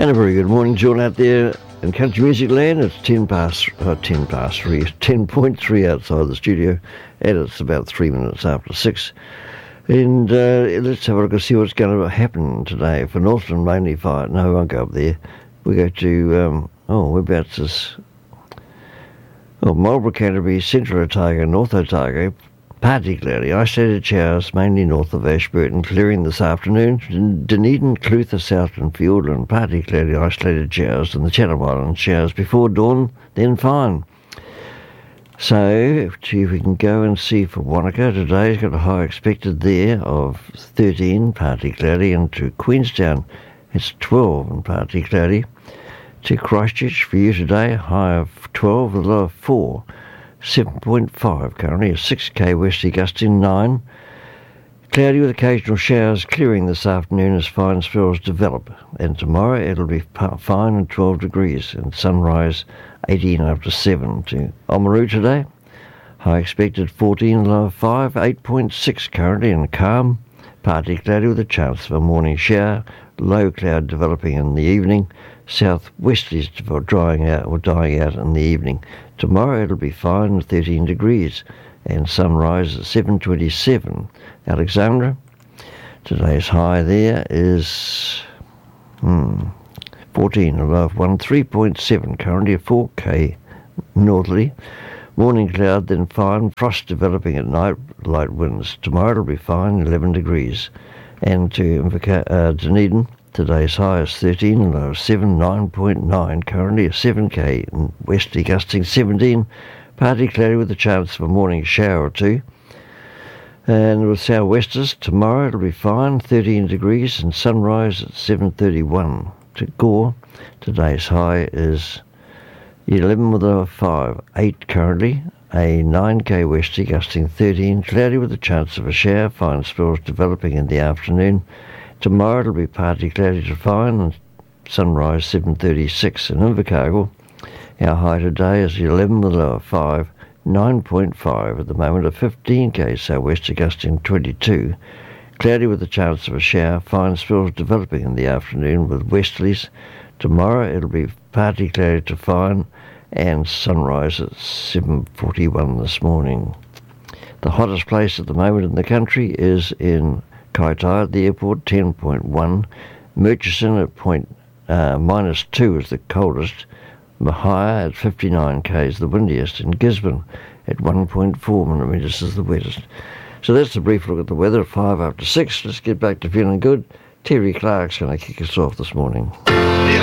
And a very good morning, John, out there in country music land. It's 10.3 outside the studio, and it's about 3 minutes after 6. And let's have a look and see what's going to happen today. For Northland, mainly fire. No, we won't go up there. We go to, whereabouts is... Marlborough, Canterbury, Central Otago, North Otago, partly cloudy, isolated showers mainly north of Ashburton, clearing this afternoon. Dunedin, Clutha, Southland, Fiordland, partly cloudy, isolated showers, and the Channel Islands showers before dawn, then fine. So, if we can go and see for Wanaka, today's got a high expected there of 13, partly cloudy, and to Queenstown, it's 12 and partly cloudy. To Christchurch for you today, a high of 12, a low of 4. 7.5 currently, a 6k westerly gusting 9. Cloudy with occasional showers, clearing this afternoon as fine spells develop. And tomorrow it'll be fine and 12 degrees, and sunrise 18 after 7. To Oamaru today, high expected 14, low of 5, 8.6 currently, and calm. Partly cloudy with a chance of a morning shower, low cloud developing in the evening. Southwesterlies drying out or dying out in the evening. Tomorrow it'll be fine, 13 degrees, and sunrise at 7:27. Alexandra, today's high there is 14, a low of 1, 3.7, currently a 4k northerly. Morning cloud, then fine, frost developing at night, light winds. Tomorrow it'll be fine, 11 degrees. And to Dunedin, today's high is 13, low of 7, 9.9, currently a 7k, and westerly gusting 17, partly cloudy with a chance of a morning shower or two. And with southwesters, tomorrow it'll be fine, 13 degrees, and sunrise at 7:31. To Gore, today's high is 11 with a 5, 8 currently, a 9k westerly gusting 13, cloudy with a chance of a shower, fine spells developing in the afternoon. Tomorrow it'll be partly cloudy to fine, and sunrise 7:36. In Invercargill, our high today is 11 with a low of 5, 9.5 at the moment, a 15k southwester gusting 22. Cloudy with a chance of a shower, fine spells developing in the afternoon with westerlies. Tomorrow it'll be partly cloudy to fine, and sunrise at 7:41 this morning. The hottest place at the moment in the country is in Kaitaia at the airport, 10.1. Murchison at -2 is the coldest. Mahia at 59 k's the windiest, and Gisborne at 1.4 millimetres is the wettest. So that's a brief look at the weather at 5 after 6. Let's get back to feeling good. Terry Clark's going to kick us off this morning. The